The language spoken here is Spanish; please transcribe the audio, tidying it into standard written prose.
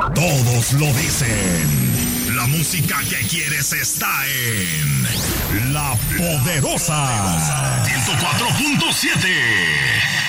Todos lo dicen. La música que quieres está en La Poderosa 104.7.